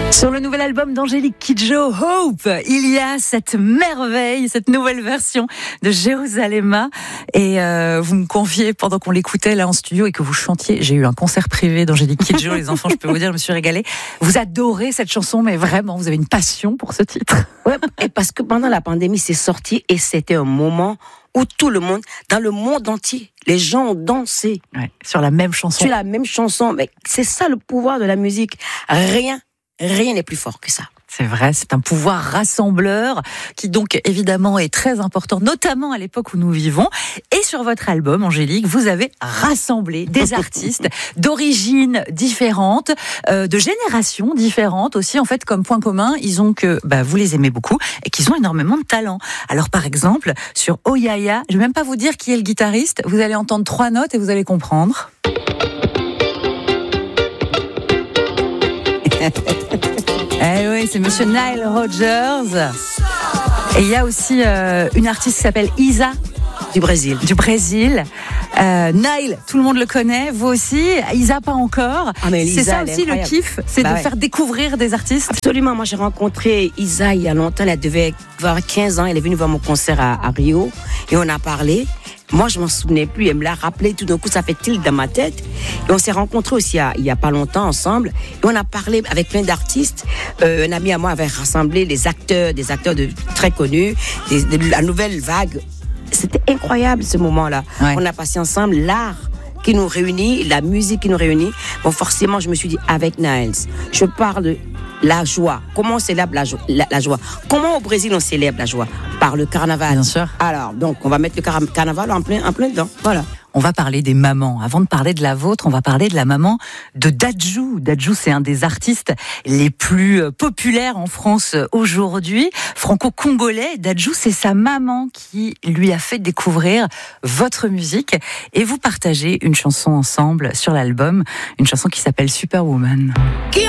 Sur le nouvel album d'Angélique Kidjo, Hope, il y a cette merveille, cette nouvelle version de Jérusalem. Et vous me confiez, pendant qu'on l'écoutait là en studio et que vous chantiez, j'ai eu un concert privé d'Angélique Kidjo, les enfants, je peux vous dire, je me suis régalée. Vous adorez cette chanson, mais vraiment, vous avez une passion pour ce titre. Ouais, et parce que pendant la pandémie, c'est sorti et c'était un moment où tout le monde, dans le monde entier, les gens ont dansé. Ouais, sur la même chanson. Sur la même chanson. Mais c'est ça le pouvoir de la musique. Rien n'est plus fort que ça. C'est vrai, c'est un pouvoir rassembleur qui donc évidemment est très important, notamment à l'époque où nous vivons. Et sur votre album, Angélique, vous avez rassemblé des artistes d'origines différentes, de générations différentes aussi. En fait, comme point commun, ils ont que vous les aimez beaucoup et qu'ils ont énormément de talent. Alors par exemple, sur Oh Yaya, je vais même pas vous dire qui est le guitariste. Vous allez entendre 3 notes et vous allez comprendre. Eh oui, c'est monsieur Nile Rodgers. Et il y a aussi une artiste qui s'appelle Isa. Du Brésil. Nile, tout le monde le connaît, vous aussi. Isa, pas encore. Ah, mais c'est Isa, ça aussi le kiff, c'est de faire découvrir des artistes. Absolument, moi j'ai rencontré Isa il y a longtemps, elle devait avoir 15 ans, elle est venue voir mon concert à Rio et on a parlé. Moi, je m'en souvenais plus. Elle me l'a rappelé. Tout d'un coup, ça fait tilt dans ma tête. Et on s'est rencontrés aussi il y a pas longtemps ensemble. Et on a parlé avec plein d'artistes. Un ami à moi avait rassemblé des acteurs très connus, la nouvelle vague. C'était incroyable ce moment-là. Ouais. On a passé ensemble l'art qui nous réunit, la musique qui nous réunit. Bon, forcément, je me suis dit, avec Niles, je parle de la joie. Comment on célèbre la joie? Comment au Brésil on célèbre la joie? Par le carnaval. Bien sûr. Alors, donc, on va mettre le carnaval en plein dedans. Voilà. On va parler des mamans. Avant de parler de la vôtre, on va parler de la maman de Dadju. Dadju, c'est un des artistes les plus populaires en France aujourd'hui. Franco-congolais. Dadju, c'est sa maman qui lui a fait découvrir votre musique. Et vous partagez une chanson ensemble sur l'album. Une chanson qui s'appelle Superwoman.